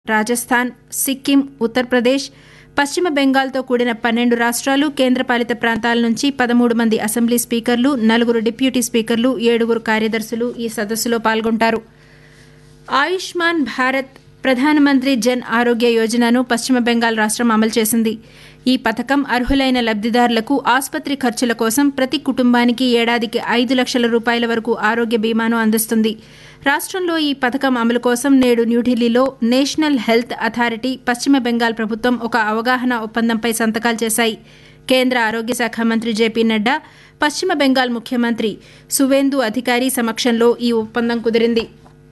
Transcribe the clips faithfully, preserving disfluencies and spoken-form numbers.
రాజస్థాన్, సిక్కిం, ఉత్తరప్రదేశ్, పశ్చిమ బెంగాల్తో కూడిన పన్నెండు రాష్ట్రాలు, కేంద్రపాలిత ప్రాంతాల నుంచి పదమూడు మంది అసెంబ్లీ స్పీకర్లు, నలుగురు డిప్యూటీ స్పీకర్లు, ఏడుగురు కార్యదర్శులు ఈ సదస్సులో పాల్గొంటారు. ఆయుష్మాన్ భారత్ ప్రధానమంత్రి జన్ ఆరోగ్య యోజనను పశ్చిమ బెంగాల్ రాష్ట్రం అమలు చేసింది. ఈ పథకం అర్హులైన లబ్దిదారులకు ఆసుపత్రి ఖర్చుల కోసం ప్రతి కుటుంబానికి ఏడాదికి ఐదు లక్షల రూపాయల వరకు ఆరోగ్య బీమాను అందిస్తుంది. రాష్ట్రంలో ఈ పథకం అమలు కోసం నేడు న్యూఢిల్లీలో నేషనల్ హెల్త్ అథారిటీ, పశ్చిమ బెంగాల్ ప్రభుత్వం ఒక అవగాహన ఒప్పందంపై సంతకాలు చేశాయి. కేంద్ర ఆరోగ్య శాఖ మంత్రి జేపీ నడ్డా, పశ్చిమ బెంగాల్ ముఖ్యమంత్రి సువేందు అధికారి సమక్షంలో ఈ ఒప్పందం కుదిరింది.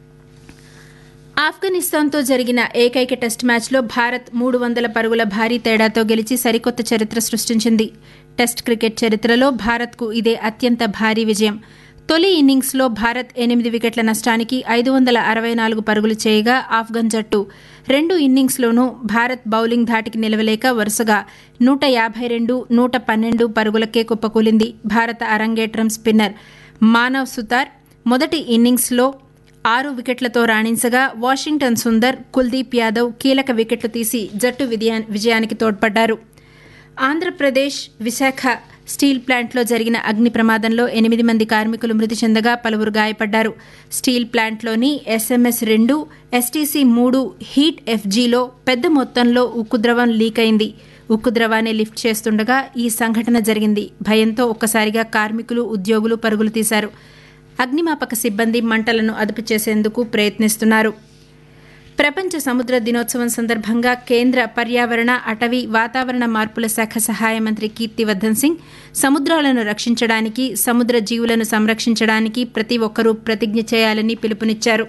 ఆఫ్ఘనిస్తాన్తో జరిగిన ఏకైక టెస్ట్ మ్యాచ్లో భారత్ మూడు వందల పరుగుల భారీ తేడాతో గెలిచి సరికొత్త చరిత్ర సృష్టించింది. టెస్ట్ క్రికెట్ చరిత్రలో భారత్కు ఇదే అత్యంత భారీ విజయం. తొలి ఇన్నింగ్స్లో భారత్ ఎనిమిది వికెట్ల నష్టానికి ఐదు వందల అరవై నాలుగు పరుగులు చేయగా ఆఫ్ఘన్ జట్టు రెండు ఇన్నింగ్స్లోనూ భారత్ బౌలింగ్ ధాటికి నిలవలేక వరుసగా నూట యాభై రెండు, నూట పన్నెండు పరుగులకే కుప్పకూలింది. భారత అరంగేట్రం స్పిన్నర్ మానవ్ సుతార్ మొదటి ఇన్నింగ్స్లో ఆరు వికెట్లతో రాణించగా వాషింగ్టన్ సుందర్, కుల్దీప్ యాదవ్ కీలక వికెట్లు తీసి జట్టు విజయానికి తోడ్పడ్డారు. ఆంధ్రప్రదేశ్ విశాఖ స్టీల్ ప్లాంట్లో జరిగిన అగ్ని ప్రమాదంలో ఎనిమిది మంది కార్మికులు మృతి చెందగా పలువురు గాయపడ్డారు. స్టీల్ ప్లాంట్లోని ఎస్ఎంఎస్ రెండు, ఎస్టీసీ మూడు హీట్ ఎఫ్జీలో పెద్ద మొత్తంలో ఉక్కు ద్రవం లీక్ అయింది. ఉక్కు ద్రవాన్ని లిఫ్ట్ చేస్తుండగా ఈ సంఘటన జరిగింది. భయంతో ఒక్కసారిగా కార్మికులు, ఉద్యోగులు పరుగులు తీశారు. అగ్నిమాపక సిబ్బంది మంటలను అదుపు చేసేందుకు ప్రయత్నిస్తున్నారు. ప్రపంచ సముద్ర దినోత్సవం సందర్భంగా కేంద్ర పర్యావరణ, అటవీ, వాతావరణ మార్పుల శాఖ సహాయ మంత్రి కీర్తివర్ధన్ సింగ్ సముద్రాలను రక్షించడానికి, సముద్ర జీవులను సంరక్షించడానికి ప్రతి ఒక్కరూ ప్రతిజ్ఞ చేయాలని పిలుపునిచ్చారు.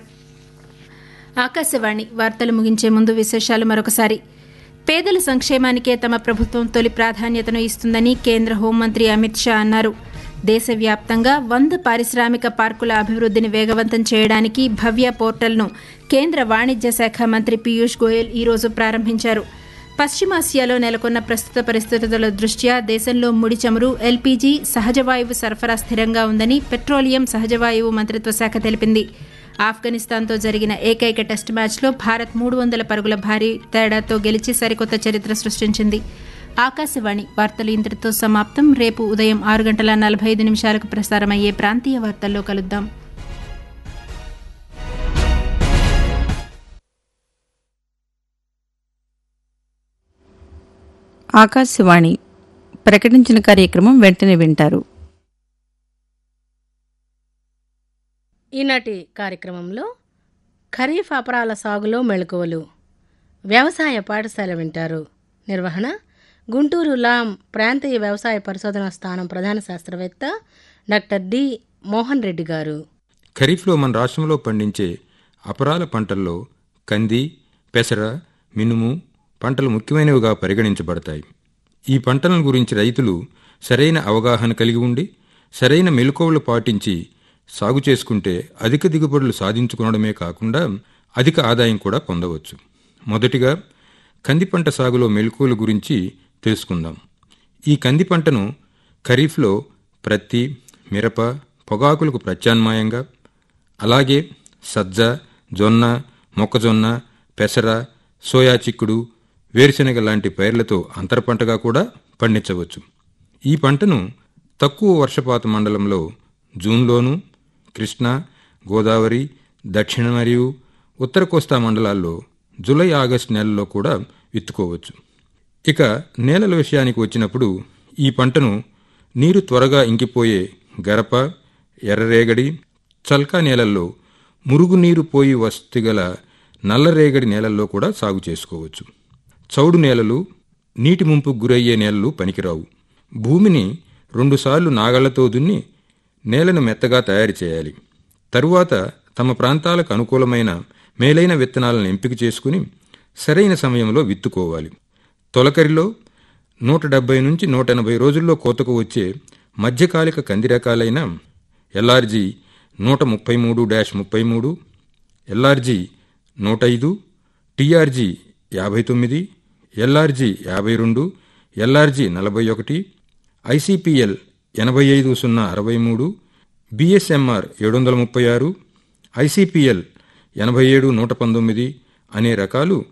ఆకాశవాణి వార్తలు ముగించే ముందు విశేషాలు మరొకసారి. పేదల సంక్షేమానికే తమ ప్రభుత్వం తొలి ప్రాధాన్యతను ఇస్తుందని కేంద్ర హోంమంత్రి అమిత్ షా అన్నారు. దేశవ్యాప్తంగా వంద పారిశ్రామిక పార్కుల అభివృద్ధిని వేగవంతం చేయడానికి భవ్య పోర్టల్ను కేంద్ర వాణిజ్య శాఖ మంత్రి పీయూష్ గోయల్ ఈరోజు ప్రారంభించారు. పశ్చిమాసియాలో నెలకొన్న ప్రస్తుత పరిస్థితుల దృష్ట్యా దేశంలో ముడి చమురు, ఎల్పీజీ, సహజవాయువు సరఫరా స్థిరంగా ఉందని పెట్రోలియం, సహజవాయువు మంత్రిత్వ శాఖ తెలిపింది. ఆఫ్ఘనిస్తాన్తో జరిగిన ఏకైక టెస్ట్ మ్యాచ్లో భారత్ మూడు వందల పరుగుల భారీ తేడాతో గెలిచి సరికొత్త చరిత్ర సృష్టించింది. ఆకాశవాణి వార్తలు ఇంతటితో సమాప్తం. రేపు ఉదయం ఆరు గంటల నలభై ఐదు నిమిషాలకు ప్రసారమయ్యే ప్రాంతీయ వార్తల్లో కలుద్దాం. ఆకాశవాణి ప్రకటించిన కార్యక్రమం వెంటనే వింటారు. ఈనాటి కార్యక్రమంలో ఖరీఫ్ అపరాల సాగులో మెళకువలు, వ్యవసాయ పాఠశాల వింటారు. నిర్వహణ గుంటూరు లాం ప్రాంతీయ వ్యవసాయ పరిశోధనా స్థానం ప్రధాన శాస్త్రవేత్త డాక్టర్ డి మోహన్ రెడ్డి గారు. ఖరీఫ్లో మన రాష్ట్రంలో పండించే అపరాల పంటల్లో కంది, పెసర, మినుము పంటలు ముఖ్యమైనవిగా పరిగణించబడతాయి. ఈ పంటలను గురించి రైతులు సరైన అవగాహన కలిగి ఉండి సరైన మెలకువలు పాటించి సాగు చేసుకుంటే అధిక దిగుబడులు సాధించుకోవడమే కాకుండా అధిక ఆదాయం కూడా పొందవచ్చు. మొదటిగా కంది పంట సాగులో మెలకువల గురించి తెలుసుకుందాం. ఈ కంది పంటను ఖరీఫ్లో ప్రత్తి, మిరప, పొగాకులకు ప్రత్యామ్నాయంగా, అలాగే సజ్జ, జొన్న, మొక్కజొన్న, పెసర, సోయా చిక్కుడు, వేరుశెనగ లాంటి పైర్లతో అంతర పంటగా కూడా పండించవచ్చు. ఈ పంటను తక్కువ వర్షపాత మండలంలో జూన్లోనూ, కృష్ణా, గోదావరి, దక్షిణ మరియు ఉత్తర కోస్తా మండలాల్లో జూలై, ఆగస్టు నెలల్లో కూడా విత్తుకోవచ్చు. ఇక నేలల విషయానికి వచ్చినప్పుడు ఈ పంటను నీరు త్వరగా ఇంకిపోయే గరప, ఎర్రరేగడి, చల్కా నేలల్లో, మురుగునీరు పోయి వసతి గల నల్లరేగడి నేలల్లో కూడా సాగు చేసుకోవచ్చు. చౌడు నేలలు, నీటి ముంపుకు గురయ్యే నేలలు పనికిరావు. భూమిని రెండుసార్లు నాగళ్లతో దున్ని నేలను మెత్తగా తయారు చేయాలి. తరువాత తమ ప్రాంతాలకు అనుకూలమైన మేలైన విత్తనాలను ఎంపిక చేసుకుని సరైన సమయంలో విత్తుకోవాలి. తొలకరిలో నూట డెబ్బై నుంచి నూట ఎనభై రోజుల్లో కోతకు వచ్చే మధ్యకాలిక కంది రకాలైన ఎల్ఆర్జీ నూట ముప్పై మూడు డాష్ ముప్పై మూడు, ఎల్ఆర్జీ నూట ఐదు, టీఆర్జీ యాభై తొమ్మిది, ఎల్ఆర్జీ యాభై రెండు, ఎల్ఆర్జీ నలభై ఒకటి, ఐసీపీఎల్ ఎనభై ఐదు సున్నా అరవై మూడు, బిఎస్ఎంఆర్ ఏడు వందల ముప్పై ఆరు, ఐసీపీఎల్ ఎనభై ఏడు నూట పంతొమ్మిది అనే రకాలు